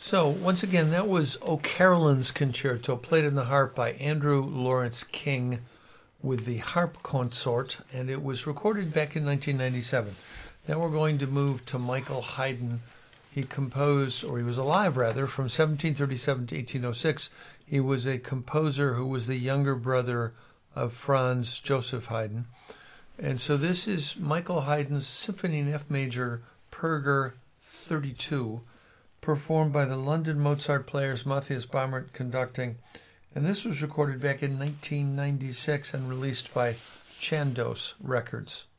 So, once again, that was O'Carolan's Concerto, played on the harp by Andrew Lawrence King with the Harp Consort, and it was recorded back in 1997. Now we're going to move to Michael Haydn. He composed, or he was alive rather, from 1737 to 1806. He was a composer who was the younger brother of Franz Joseph Haydn. And so this is Michael Haydn's Symphony in F Major, Perger 32, performed by the London Mozart Players, Matthias Baumert conducting. And this was recorded back in 1996 and released by Chandos Records.